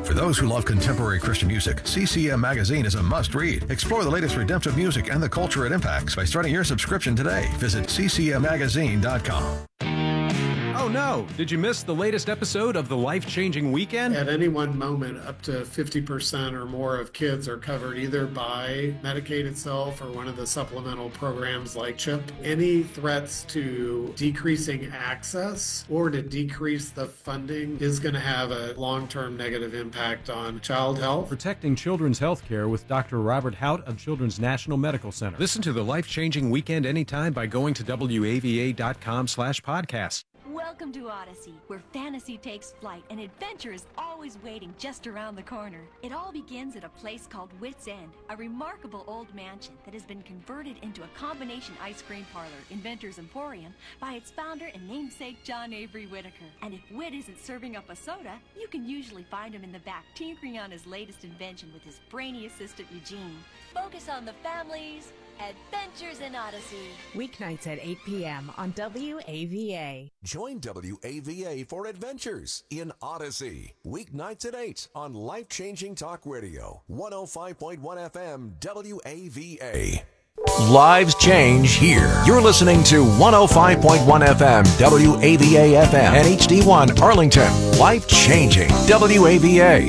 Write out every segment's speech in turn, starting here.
For those who love contemporary Christian music, CCM Magazine is a must-read. Explore the latest redemptive music and the culture it impacts by starting your subscription today. Visit ccmmagazine.com. Oh no! Did you miss the latest episode of The Life-Changing Weekend? At any one moment, up to 50% or more of kids are covered either by Medicaid itself or one of the supplemental programs like CHIP. Any threats to decreasing access or to decrease the funding is going to have a long-term negative impact on child health. Protecting children's health care with Dr. Robert Hout of Children's National Medical Center. Listen to The Life-Changing Weekend anytime by going to WAVA.com/podcast. Welcome to Odyssey, where fantasy takes flight and adventure is always waiting just around the corner. It all begins at a place called Wits End, a remarkable old mansion that has been converted into a combination ice cream parlor, Inventor's Emporium, by its founder and namesake John Avery Whitaker. And if Whit isn't serving up a soda, you can usually find him in the back tinkering on his latest invention with his brainy assistant Eugene. Focus on the families. Adventures in Odyssey. Weeknights at 8 p.m. on WAVA. Join WAVA for Adventures in Odyssey. Weeknights at 8 on Life-Changing Talk Radio. 105.1 FM WAVA. Lives change here. You're listening to 105.1 FM WAVA FM and HD1 Arlington. Life-Changing WAVA.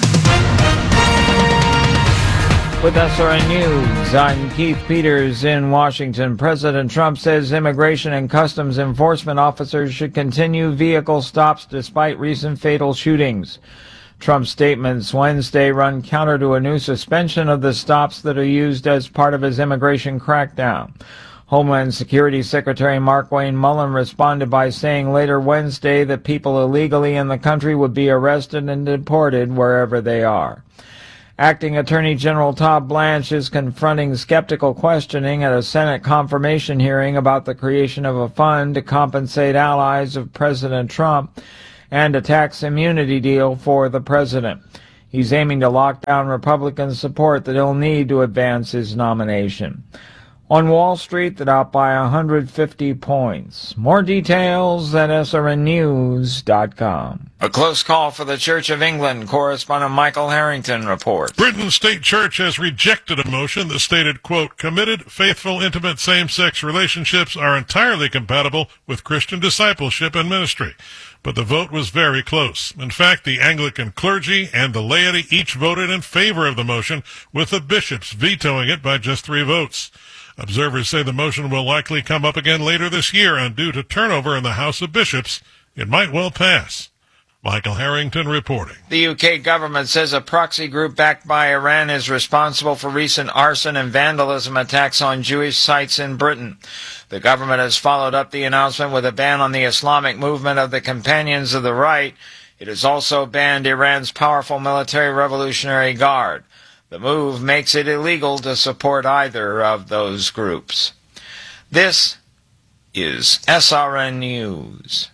With SRN News, I'm Keith Peters in Washington. President Trump says Immigration and Customs Enforcement officers should continue vehicle stops despite recent fatal shootings. Trump's statements Wednesday run counter to a new suspension of the stops that are used as part of his immigration crackdown. Homeland Security Secretary Markwayne Mullin responded by saying later Wednesday that people illegally in the country would be arrested and deported wherever they are. Acting Attorney General Todd Blanche is confronting skeptical questioning at a Senate confirmation hearing about the creation of a fund to compensate allies of President Trump and a tax immunity deal for the president. He's aiming to lock down Republican support that he'll need to advance his nomination. On Wall Street, the Dow by 150 points. More details at srnnews.com. A close call for the Church of England. Correspondent Michael Harrington reports. Britain's state church has rejected a motion that stated, quote, committed, faithful, intimate same-sex relationships are entirely compatible with Christian discipleship and ministry. But the vote was very close. In fact, the Anglican clergy and the laity each voted in favor of the motion, with the bishops vetoing it by just 3 votes. Observers say the motion will likely come up again later this year, and due to turnover in the House of Bishops, it might well pass. Michael Harrington reporting. The UK government says a proxy group backed by Iran is responsible for recent arson and vandalism attacks on Jewish sites in Britain. The government has followed up the announcement with a ban on the Islamic movement of the Companions of the Right. It has also banned Iran's powerful military Revolutionary Guard. The move makes it illegal to support either of those groups. This is SRN News.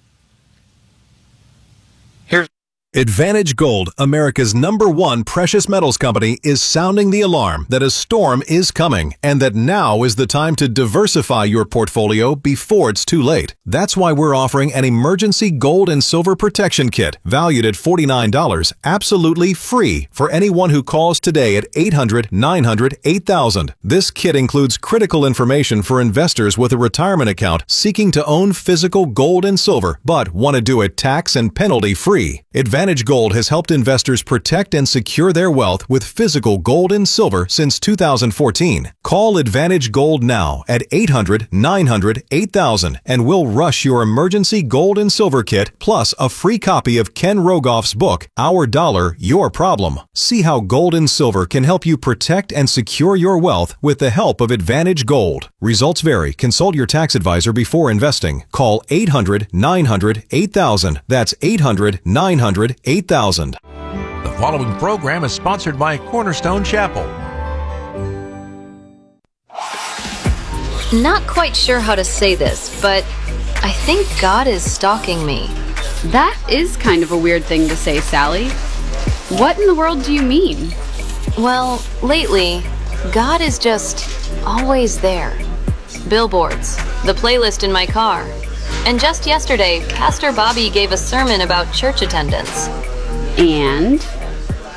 Advantage Gold, America's #1 precious metals company, is sounding the alarm that a storm is coming and that now is the time to diversify your portfolio before it's too late. That's why we're offering an emergency gold and silver protection kit valued at $49, absolutely free for anyone who calls today at 800-900-8000. This kit includes critical information for investors with a retirement account seeking to own physical gold and silver but want to do it tax and penalty free. Advantage Gold has helped investors protect and secure their wealth with physical gold and silver since 2014. Call Advantage Gold now at 800-900-8000 and we'll rush your emergency gold and silver kit plus a free copy of Ken Rogoff's book, Our Dollar, Your Problem. See how gold and silver can help you protect and secure your wealth with the help of Advantage Gold. Results vary. Consult your tax advisor before investing. Call 800-900-8000. That's 800-900-8000. The following program is sponsored by Cornerstone Chapel. Not quite sure how to say this, but I think God is stalking me. That is kind of a weird thing to say, Sally. What in the world do you mean? Well, lately, God is just always there. Billboards, the playlist in my car. And just yesterday, Pastor Bobby gave a sermon about church attendance. And?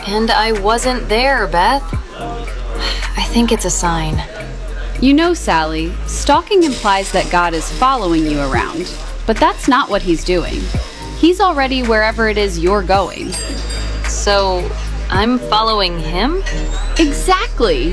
And I wasn't there, Beth. I think it's a sign. You know, Sally, stalking implies that God is following you around, but that's not what he's doing. He's already wherever it is you're going. So, I'm following him? Exactly.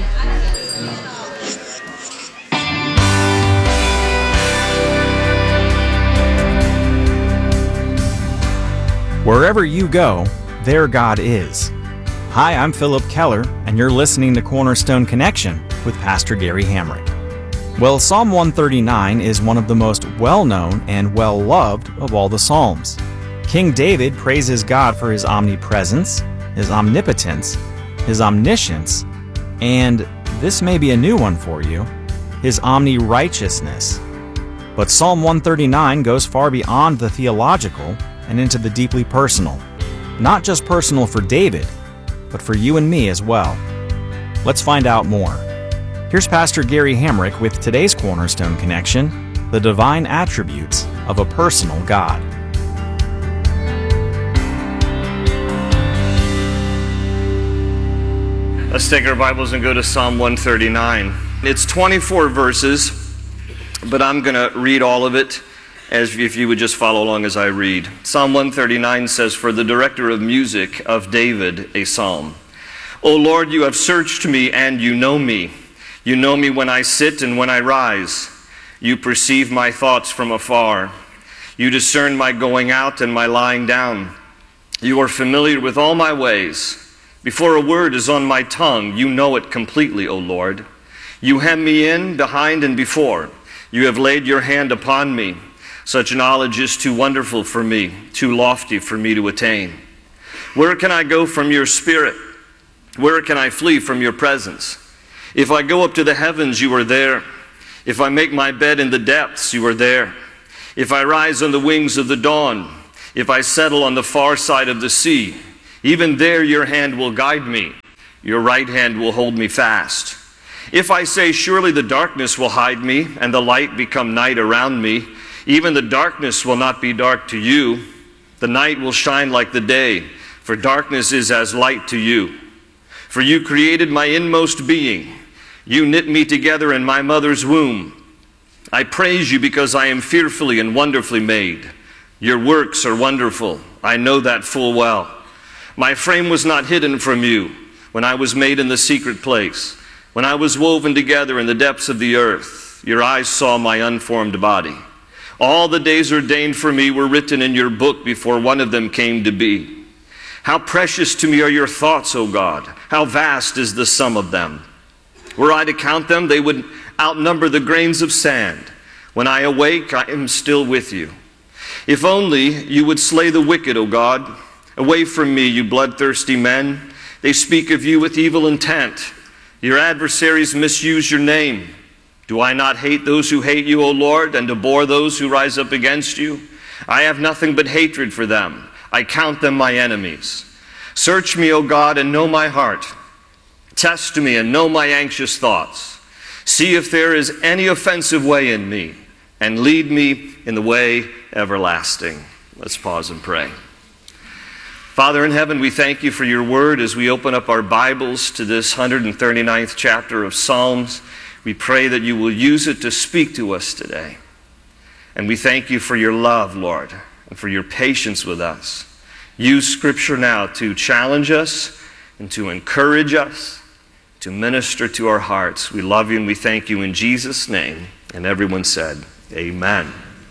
Wherever you go, there God is. Hi, I'm Philip Keller, and you're listening to Cornerstone Connection with Pastor Gary Hamrick. Well, Psalm 139 is one of the most well-known and well-loved of all the Psalms. King David praises God for his omnipresence, his omnipotence, his omniscience, and this may be a new one for you, his omni-righteousness. But Psalm 139 goes far beyond the theological and into the deeply personal. Not just personal for David, but for you and me as well. Let's find out more. Here's Pastor Gary Hamrick with today's Cornerstone Connection, the divine attributes of a personal God. Let's take our Bibles and go to Psalm 139. It's 24 verses, but I'm going to read all of it as if you would just follow along as I read. Psalm 139 says, "For the director of music of David, a psalm. O Lord, you have searched me and you know me. You know me when I sit and when I rise. You perceive my thoughts from afar. You discern my going out and my lying down. You are familiar with all my ways. Before a word is on my tongue, you know it completely, O Lord. You hem me in, behind and before. You have laid your hand upon me. Such knowledge is too wonderful for me, too lofty for me to attain. Where can I go from your spirit? Where can I flee from your presence? If I go up to the heavens, you are there. If I make my bed in the depths, you are there. If I rise on the wings of the dawn, if I settle on the far side of the sea, even there your hand will guide me. Your right hand will hold me fast. If I say, surely the darkness will hide me, and the light become night around me, even the darkness will not be dark to you. The night will shine like the day, for darkness is as light to you. For you created my inmost being. You knit me together in my mother's womb. I praise you because I am fearfully and wonderfully made. Your works are wonderful. I know that full well. My frame was not hidden from you when I was made in the secret place. When I was woven together in the depths of the earth, your eyes saw my unformed body. All the days ordained for me were written in your book before one of them came to be. How precious to me are your thoughts, O God. How vast is the sum of them. Were I to count them, they would outnumber the grains of sand. When I awake, I am still with you. If only you would slay the wicked, O God. Away from me, you bloodthirsty men. They speak of you with evil intent. Your adversaries misuse your name. Do I not hate those who hate you, O Lord, and abhor those who rise up against you? I have nothing but hatred for them. I count them my enemies. Search me, O God, and know my heart. Test me and know my anxious thoughts. See if there is any offensive way in me, and lead me in the way everlasting." Let's pause and pray. Father in heaven, we thank you for your word as we open up our Bibles to this 139th chapter of Psalms. We pray that you will use it to speak to us today. And we thank you for your love, Lord, and for your patience with us. Use Scripture now to challenge us and to encourage us, to minister to our hearts. We love you and we thank you in Jesus' name. And everyone said, amen.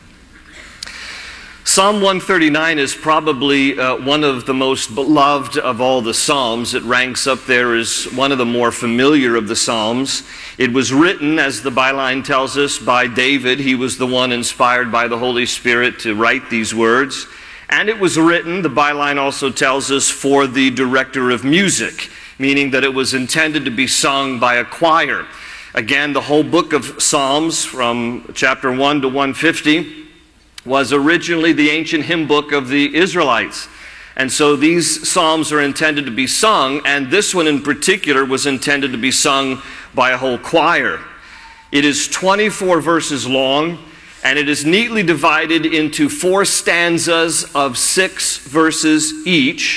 Psalm 139 is probably one of the most beloved of all the Psalms. It ranks up there as one of the more familiar of the Psalms. It was written, as the byline tells us, by David. He was the one inspired by the Holy Spirit to write these words. And it was written, the byline also tells us, for the director of music, meaning that it was intended to be sung by a choir. Again, the whole book of Psalms, from chapter 1 to 150, was originally the ancient hymn book of the Israelites. And so these psalms are intended to be sung, and this one in particular was intended to be sung by a whole choir. It is 24 verses long, and it is neatly divided into 4 stanzas of 6 verses each.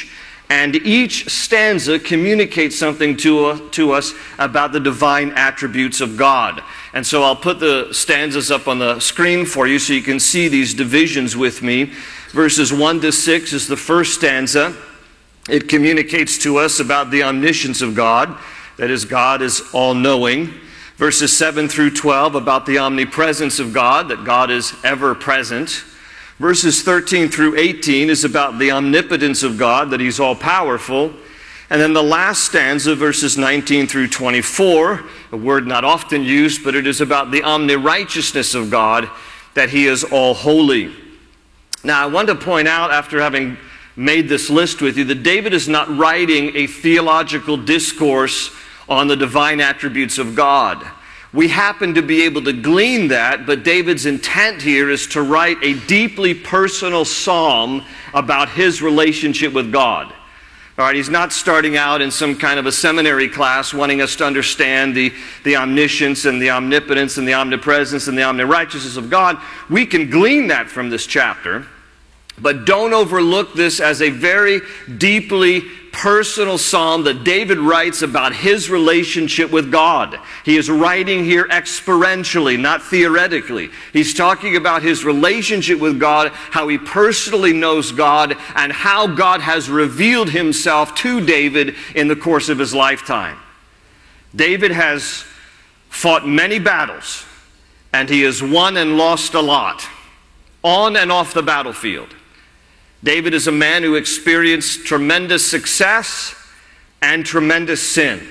And each stanza communicates something to us about the divine attributes of God. And so I'll put the stanzas up on the screen for you so you can see these divisions with me. Verses 1 to 6 is the first stanza. It communicates to us about the omniscience of God, that is, God is all-knowing. Verses 7 through 12 about the omnipresence of God, that God is ever-present. Verses 13 through 18 is about the omnipotence of God, that He's all-powerful. And then the last stanza, verses 19 through 24, a word not often used, but it is about the omni-righteousness of God, that He is all-holy. Now, I want to point out, after having made this list with you, that David is not writing a theological discourse on the divine attributes of God. We happen to be able to glean that, but David's intent here is to write a deeply personal psalm about his relationship with God. All right, he's not starting out in some kind of a seminary class wanting us to understand the omniscience and the omnipotence and the omnipresence and the omni-righteousness of God. We can glean that from this chapter, but don't overlook this as a very deeply personal psalm that David writes about his relationship with God. He is writing here experientially, not theoretically. He's talking about his relationship with God, how he personally knows God, and how God has revealed Himself to David in the course of his lifetime. David has fought many battles, and he has won and lost a lot, on and off the battlefield. David is a man who experienced tremendous success and tremendous sin.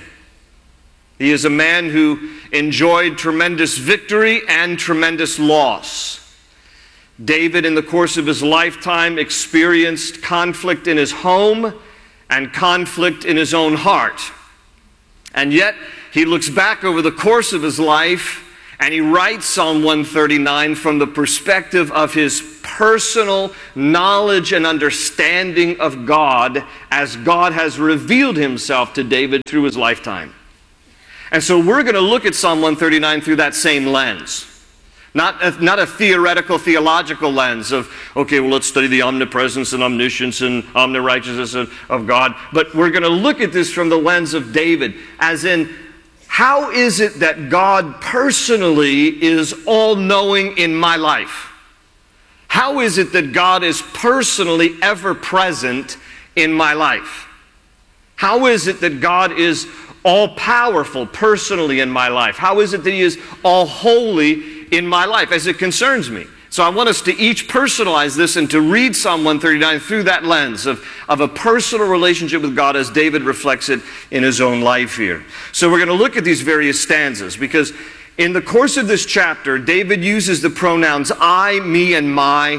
He is a man who enjoyed tremendous victory and tremendous loss. David, in the course of his lifetime, experienced conflict in his home and conflict in his own heart. And yet, he looks back over the course of his life and he writes Psalm 139 from the perspective of his personal knowledge and understanding of God as God has revealed Himself to David through his lifetime. And so we're going to look at Psalm 139 through that same lens. Not a theoretical, theological lens of, okay, well, let's study the omnipresence and omniscience and omni-righteousness of God. But we're going to look at this from the lens of David, as in, how is it that God personally is all-knowing in my life? How is it that God is personally ever present in my life? How is it that God is all-powerful personally in my life? How is it that He is all-holy in my life as it concerns me? So I want us to each personalize this and to read Psalm 139 through that lens of a personal relationship with God as David reflects it in his own life here. So we're going to look at these various stanzas because in the course of this chapter, David uses the pronouns I, me, and my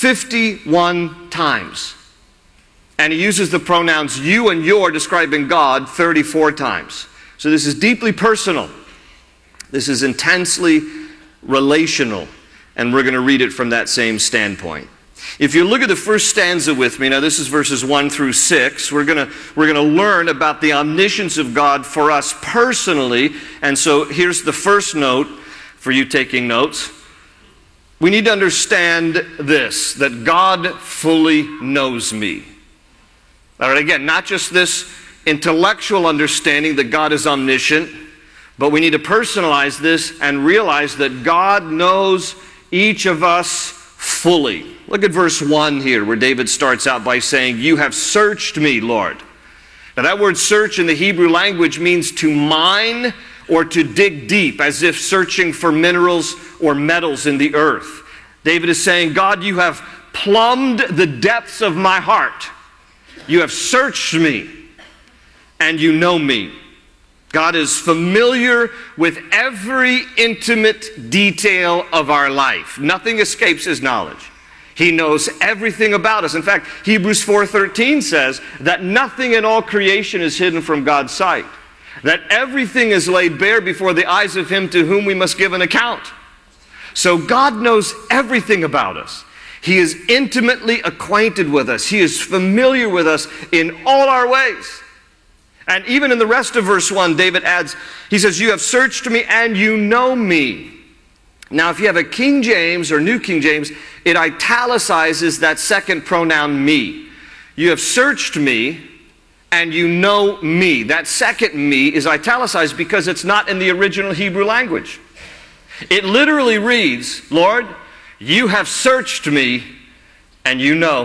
51 times. And he uses the pronouns you and your describing God 34 times. So this is deeply personal. This is intensely relational. And we're going to read it from that same standpoint. If you look at the first stanza with me, now this is verses 1 through 6, we're going to learn about the omniscience of God for us personally. And so here's the first note for you taking notes. We need to understand this, that God fully knows me. All right, again, not just this intellectual understanding that God is omniscient, but we need to personalize this and realize that God knows each of us fully. Look at verse 1 here, where David starts out by saying, you have searched me, Lord. Now that word search in the Hebrew language means to mine or to dig deep, as if searching for minerals or metals in the earth. David is saying, God, you have plumbed the depths of my heart. You have searched me, and you know me. God is familiar with every intimate detail of our life. Nothing escapes His knowledge. He knows everything about us. In fact, Hebrews 4:13 says that nothing in all creation is hidden from God's sight. That everything is laid bare before the eyes of Him to whom we must give an account. So God knows everything about us. He is intimately acquainted with us. He is familiar with us in all our ways. And even in the rest of verse 1, David adds, he says, you have searched me and you know me. Now, if you have a King James or New King James, it italicizes that second pronoun me. You have searched me and you know me. That second me is italicized because it's not in the original Hebrew language. It literally reads, Lord, you have searched me and you know.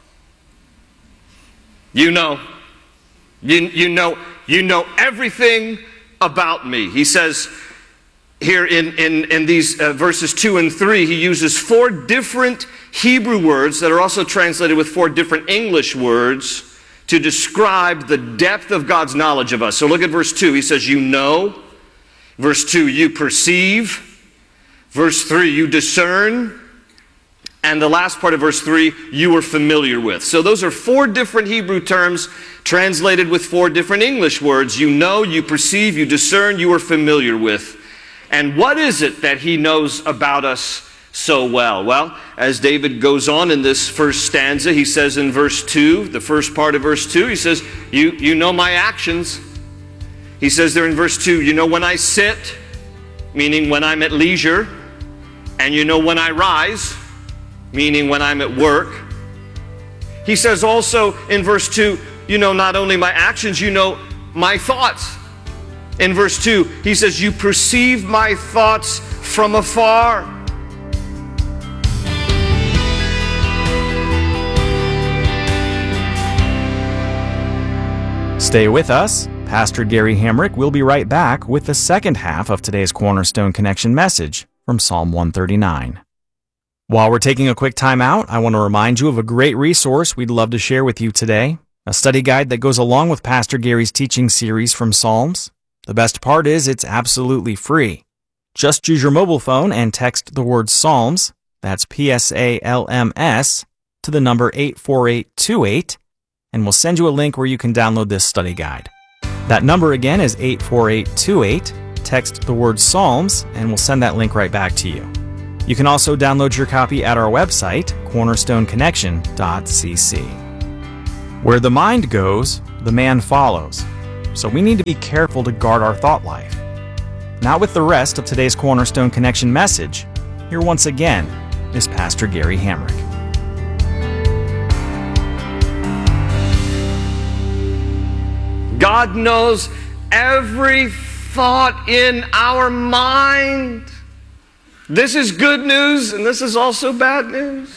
You know. You know everything about me. He says here in these verses 2 and 3, he uses 4 different Hebrew words that are also translated with 4 different English words to describe the depth of God's knowledge of us. So look at verse 2. He says, you know. Verse 2, you perceive. Verse 3, you discern. And the last part of verse 3, you are familiar with. So those are 4 different Hebrew terms translated with 4 different English words. You know, you perceive, you discern, you are familiar with. And what is it that he knows about us so well? Well, as David goes on in this first stanza, he says in verse 2, the first part of verse 2, he says, you know my actions. He says there in verse 2, you know when I sit, meaning when I'm at leisure, and you know when I rise, meaning when I'm at work. He says also in verse 2, you know not only my actions, you know my thoughts. In verse 2, he says, you perceive my thoughts from afar. Stay with us. Pastor Gary Hamrick will be right back with the second half of today's Cornerstone Connection message from Psalm 139. While we're taking a quick time out, I want to remind you of a great resource we'd love to share with you today, a study guide that goes along with Pastor Gary's teaching series from Psalms. The best part is it's absolutely free. Just use your mobile phone and text the word Psalms, that's PSALMS, to the number 84828, and we'll send you a link where you can download this study guide. That number again is 84828. Text the word Psalms, and we'll send that link right back to you. You can also download your copy at our website, cornerstoneconnection.cc. Where the mind goes, the man follows. So we need to be careful to guard our thought life. Now with the rest of today's Cornerstone Connection message, here once again is Pastor Gary Hamrick. God knows every thought in our mind. This is good news, and this is also bad news.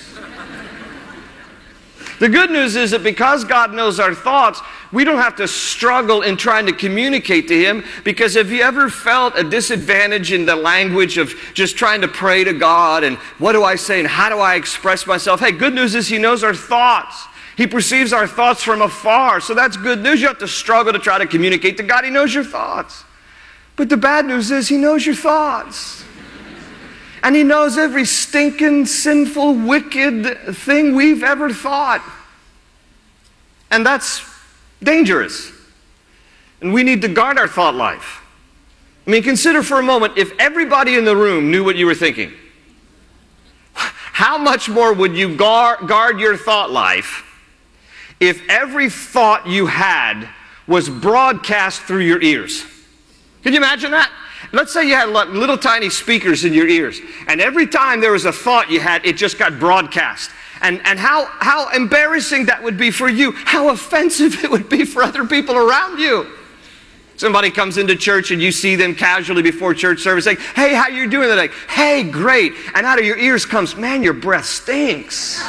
The good news is that because God knows our thoughts, we don't have to struggle in trying to communicate to Him, because have you ever felt a disadvantage in the language of just trying to pray to God, and what do I say, and how do I express myself? Hey, good news is He knows our thoughts. He perceives our thoughts from afar, so that's good news. You have to struggle to try to communicate to God. He knows your thoughts. But the bad news is He knows your thoughts. And He knows every stinking, sinful, wicked thing we've ever thought. And that's dangerous. And we need to guard our thought life. I mean, consider for a moment, if everybody in the room knew what you were thinking, how much more would you guard your thought life if every thought you had was broadcast through your ears? Can you imagine that? Let's say you had little tiny speakers in your ears, and every time there was a thought you had, it just got broadcast. And how embarrassing that would be for you, how offensive it would be for other people around you. Somebody comes into church and you see them casually before church service saying, hey, how you doing today? Hey, great. And out of your ears comes, man, your breath stinks.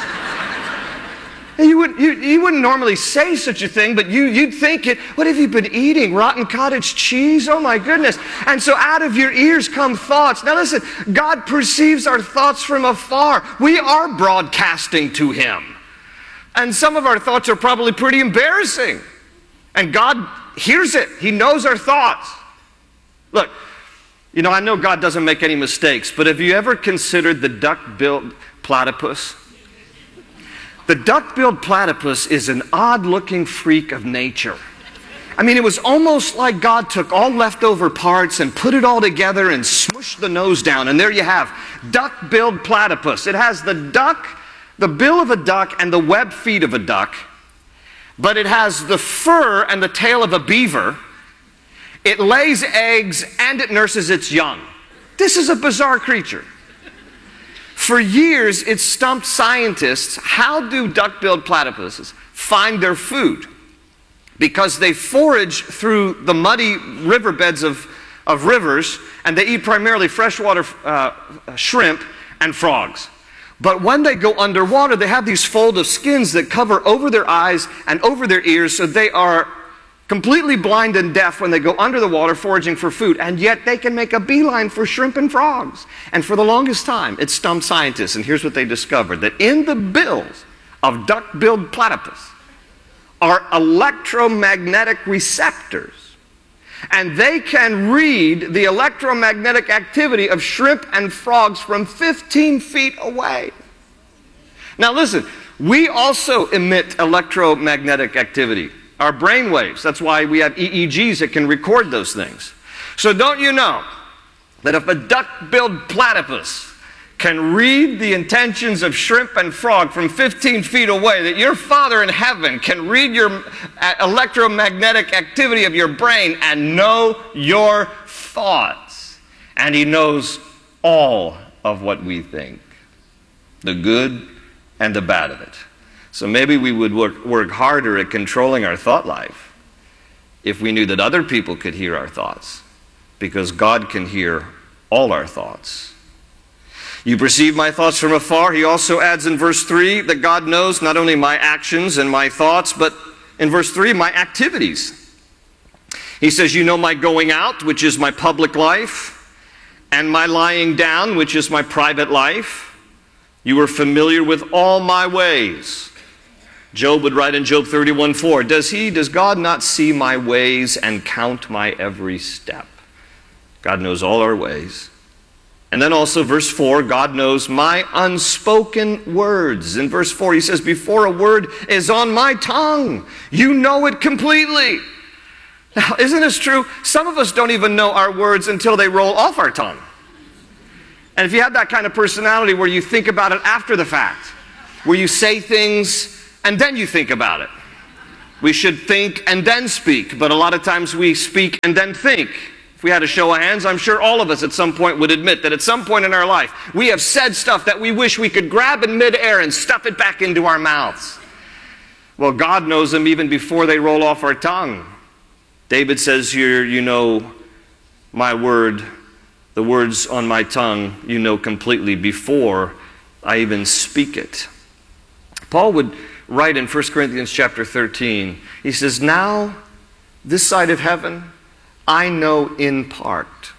You wouldn't normally say such a thing, but you'd think it. What have you been eating? Rotten cottage cheese? Oh my goodness. And so out of your ears come thoughts. Now listen, God perceives our thoughts from afar. We are broadcasting to Him. And some of our thoughts are probably pretty embarrassing. And God hears it. He knows our thoughts. Look, I know God doesn't make any mistakes, but have you ever considered the duck-billed platypus? The duck-billed platypus is an odd-looking freak of nature. I mean, it was almost like God took all leftover parts and put it all together and smushed the nose down, and there you have duck-billed platypus. It has the bill of a duck and the web feet of a duck, but it has the fur and the tail of a beaver. It lays eggs and it nurses its young. This is a bizarre creature. For years, it stumped scientists. How do duck-billed platypuses find their food? because they forage through the muddy riverbeds of rivers, and they eat primarily freshwater shrimp and frogs. But when they go underwater, they have these fold of skins that cover over their eyes and over their ears, so they are completely blind and deaf when they go under the water foraging for food, and yet they can make a beeline for shrimp and frogs. And for the longest time, it stumped scientists, and here's what they discovered, that in the bills of duck-billed platypus are electromagnetic receptors, and they can read the electromagnetic activity of shrimp and frogs from 15 feet away. Now listen, we also emit electromagnetic activity. Our brain waves. That's why we have EEGs that can record those things. So don't you know that if a duck-billed platypus can read the intentions of shrimp and frog from 15 feet away, that your Father in heaven can read your electromagnetic activity of your brain and know your thoughts. And He knows all of what we think, the good and the bad of it. So maybe we would work harder at controlling our thought life if we knew that other people could hear our thoughts, because God can hear all our thoughts. You perceive my thoughts from afar. He also adds in verse 3 that God knows not only my actions and my thoughts, but in verse 3, my activities. He says, you know my going out, which is my public life, and my lying down, which is my private life. You are familiar with all my ways. Job would write in Job 31:4, does God not see my ways and count my every step? God knows all our ways. And then also verse 4, God knows my unspoken words. In verse 4 he says, before a word is on my tongue, you know it completely. Now, isn't this true? Some of us don't even know our words until they roll off our tongue. And if you have that kind of personality where you think about it after the fact, where you say things and then you think about it. We should think and then speak, but a lot of times we speak and then think. If we had a show of hands, I'm sure all of us at some point would admit that at some point in our life, we have said stuff that we wish we could grab in midair and stuff it back into our mouths. Well, God knows them even before they roll off our tongue. David says here, you know my word, the words on my tongue, you know completely before I even speak it. Paul would write in 1 Corinthians chapter 13, he says, now, this side of heaven, I know in part.